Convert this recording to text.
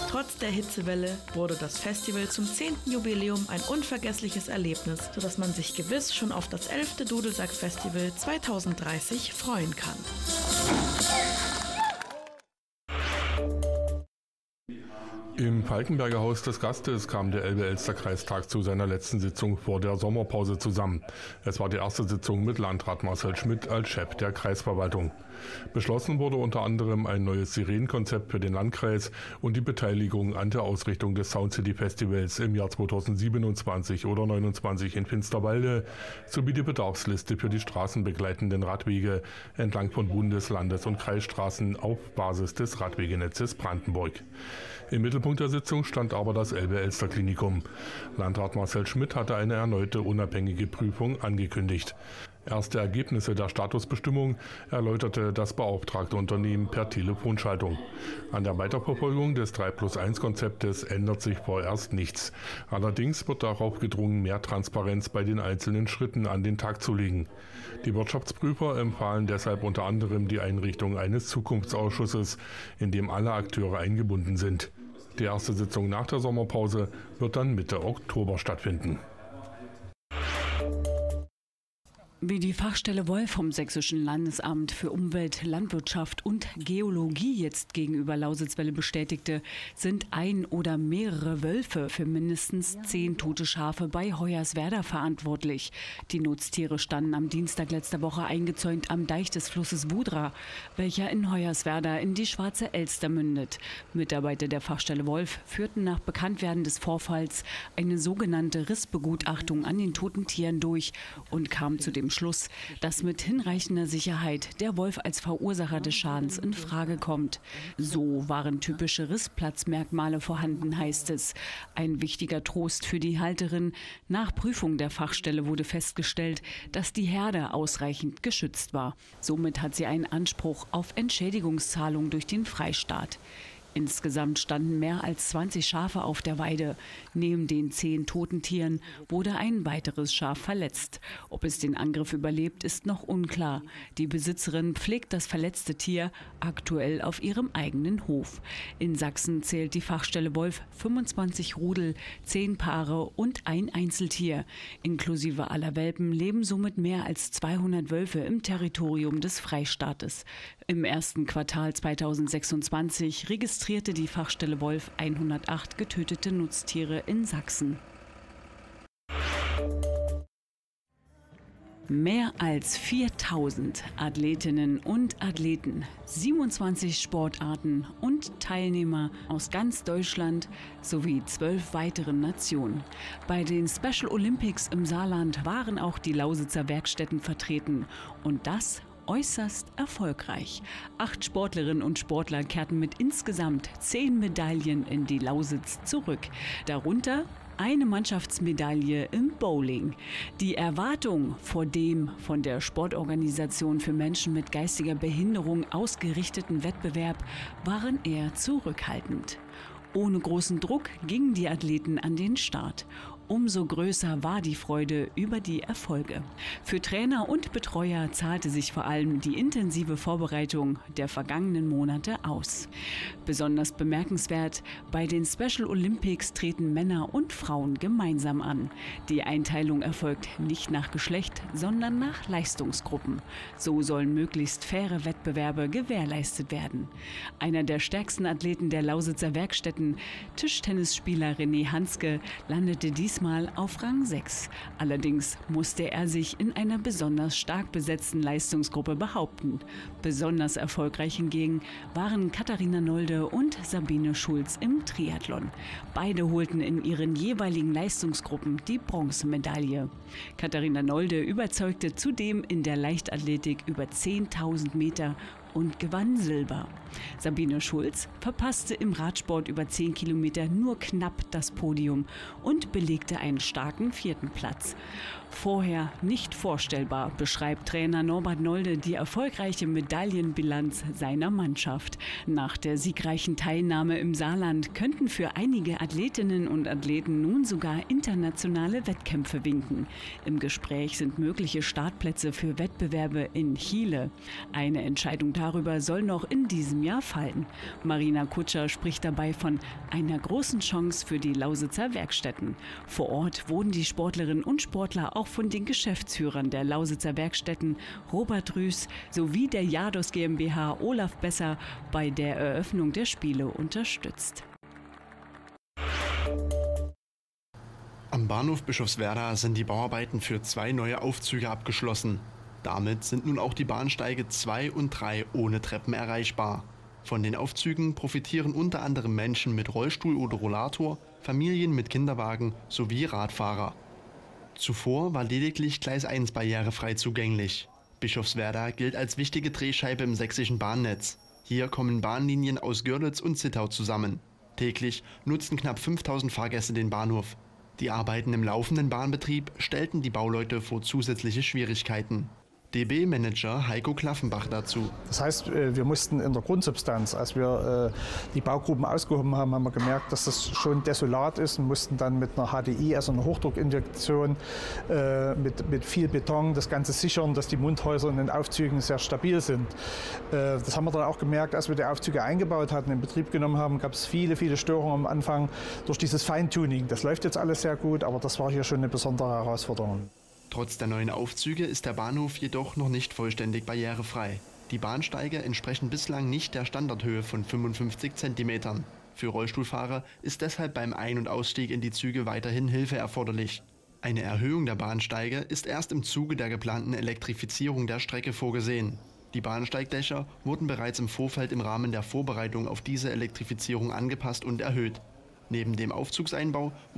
Trotz der Hitzewelle wurde das Festival zum 10. Jubiläum ein unvergessliches Erlebnis, sodass man sich gewiss schon auf das 11. Dudelsack-Festival 2030 freuen kann. Im Falkenberger Haus des Gastes kam der Elbe-Elster-Kreistag zu seiner letzten Sitzung vor der Sommerpause zusammen. Es war die erste Sitzung mit Landrat Marcel Schmidt als Chef der Kreisverwaltung. Beschlossen wurde unter anderem ein neues Sirenenkonzept für den Landkreis und die Beteiligung an der Ausrichtung des Sound City Festivals im Jahr 2027 oder 29 in Finsterwalde sowie die Bedarfsliste für die straßenbegleitenden Radwege entlang von Bundes-, Landes- und Kreisstraßen auf Basis des Radwegenetzes Brandenburg. Im Mittelpunkt der Sitzung stand aber das Elbe-Elster-Klinikum. Landrat Marcel Schmidt hatte eine erneute unabhängige Prüfung angekündigt. Erste Ergebnisse der Statusbestimmung erläuterte das beauftragte Unternehmen per Telefonschaltung. An der Weiterverfolgung des 3+1-Konzeptes ändert sich vorerst nichts. Allerdings wird darauf gedrungen, mehr Transparenz bei den einzelnen Schritten an den Tag zu legen. Die Wirtschaftsprüfer empfahlen deshalb unter anderem die Einrichtung eines Zukunftsausschusses, in dem alle Akteure eingebunden sind. Die erste Sitzung nach der Sommerpause wird dann Mitte Oktober stattfinden. Wie die Fachstelle Wolf vom Sächsischen Landesamt für Umwelt, Landwirtschaft und Geologie jetzt gegenüber Lausitzwelle bestätigte, sind ein oder mehrere Wölfe für mindestens 10 tote Schafe bei Hoyerswerda verantwortlich. Die Nutztiere standen am Dienstag letzter Woche eingezäunt am Deich des Flusses Wudra, welcher in Hoyerswerda in die Schwarze Elster mündet. Mitarbeiter der Fachstelle Wolf führten nach Bekanntwerden des Vorfalls eine sogenannte Rissbegutachtung an den toten Tieren durch und kamen zu dem Schluss, dass mit hinreichender Sicherheit der Wolf als Verursacher des Schadens in Frage kommt. So waren typische Rissplatzmerkmale vorhanden, heißt es. Ein wichtiger Trost für die Halterin. Nach Prüfung der Fachstelle wurde festgestellt, dass die Herde ausreichend geschützt war. Somit hat sie einen Anspruch auf Entschädigungszahlung durch den Freistaat. Insgesamt standen mehr als 20 Schafe auf der Weide. Neben den 10 toten Tieren wurde ein weiteres Schaf verletzt. Ob es den Angriff überlebt, ist noch unklar. Die Besitzerin pflegt das verletzte Tier aktuell auf ihrem eigenen Hof. In Sachsen zählt die Fachstelle Wolf 25 Rudel, 10 Paare und ein Einzeltier. Inklusive aller Welpen leben somit mehr als 200 Wölfe im Territorium des Freistaates. Im ersten Quartal 2026 registrierte die Fachstelle Wolf 108 getötete Nutztiere in Sachsen. Mehr als 4000 Athletinnen und Athleten, 27 Sportarten und Teilnehmer aus ganz Deutschland sowie 12 weiteren Nationen. Bei den Special Olympics im Saarland waren auch die Lausitzer Werkstätten vertreten und das äußerst erfolgreich. 8 Sportlerinnen und Sportler kehrten mit insgesamt 10 Medaillen in die Lausitz zurück. Darunter eine Mannschaftsmedaille im Bowling. Die Erwartung vor dem von der Sportorganisation für Menschen mit geistiger Behinderung ausgerichteten Wettbewerb waren eher zurückhaltend. Ohne großen Druck gingen die Athleten an den Start. Umso größer war die Freude über die Erfolge. Für Trainer und Betreuer zahlte sich vor allem die intensive Vorbereitung der vergangenen Monate aus. Besonders bemerkenswert, bei den Special Olympics treten Männer und Frauen gemeinsam an. Die Einteilung erfolgt nicht nach Geschlecht, sondern nach Leistungsgruppen. So sollen möglichst faire Wettbewerbe gewährleistet werden. Einer der stärksten Athleten der Lausitzer Werkstätten, Tischtennisspieler René Hanske, landete diesmal auf Rang 6. Allerdings musste er sich in einer besonders stark besetzten Leistungsgruppe behaupten. Besonders erfolgreich hingegen waren Katharina Nolde und Sabine Schulz im Triathlon. Beide holten in ihren jeweiligen Leistungsgruppen die Bronzemedaille. Katharina Nolde überzeugte zudem in der Leichtathletik über 10.000 Meter und gewann Silber. Sabine Schulz verpasste im Radsport über 10 Kilometer nur knapp das Podium und belegte einen starken 4. Platz. Vorher nicht vorstellbar, beschreibt Trainer Norbert Nolde die erfolgreiche Medaillenbilanz seiner Mannschaft. Nach der siegreichen Teilnahme im Saarland könnten für einige Athletinnen und Athleten nun sogar internationale Wettkämpfe winken. Im Gespräch sind mögliche Startplätze für Wettbewerbe in Chile. Eine Entscheidung darüber soll noch in diesem Jahr fallen. Marina Kutscher spricht dabei von einer großen Chance für die Lausitzer Werkstätten. Vor Ort wurden die Sportlerinnen und Sportler auch von den Geschäftsführern der Lausitzer Werkstätten, Robert Rüß, sowie der Jados GmbH Olaf Besser bei der Eröffnung der Spiele unterstützt. Am Bahnhof Bischofswerda sind die Bauarbeiten für 2 neue Aufzüge abgeschlossen. Damit sind nun auch die Bahnsteige 2 und 3 ohne Treppen erreichbar. Von den Aufzügen profitieren unter anderem Menschen mit Rollstuhl oder Rollator, Familien mit Kinderwagen sowie Radfahrer. Zuvor war lediglich Gleis 1 barrierefrei zugänglich. Bischofswerda gilt als wichtige Drehscheibe im sächsischen Bahnnetz. Hier kommen Bahnlinien aus Görlitz und Zittau zusammen. Täglich nutzen knapp 5000 Fahrgäste den Bahnhof. Die Arbeiten im laufenden Bahnbetrieb stellten die Bauleute vor zusätzliche Schwierigkeiten. DB-Manager Heiko Klaffenbach dazu. Das heißt, wir mussten in der Grundsubstanz, als wir die Baugruben ausgehoben haben, haben wir gemerkt, dass das schon desolat ist und mussten dann mit einer HDI, also einer Hochdruckinjektion, mit viel Beton das Ganze sichern, dass die Mundhäuser in den Aufzügen sehr stabil sind. Das haben wir dann auch gemerkt, als wir die Aufzüge eingebaut hatten, in Betrieb genommen haben, gab es viele Störungen am Anfang durch dieses Feintuning. Das läuft jetzt alles sehr gut, aber das war hier schon eine besondere Herausforderung. Trotz der neuen Aufzüge ist der Bahnhof jedoch noch nicht vollständig barrierefrei. Die Bahnsteige entsprechen bislang nicht der Standardhöhe von 55 cm. Für Rollstuhlfahrer ist deshalb beim Ein- und Ausstieg in die Züge weiterhin Hilfe erforderlich. Eine Erhöhung der Bahnsteige ist erst im Zuge der geplanten Elektrifizierung der Strecke vorgesehen. Die Bahnsteigdächer wurden bereits im Vorfeld im Rahmen der Vorbereitung auf diese Elektrifizierung angepasst und erhöht. Neben dem Aufzugseinbau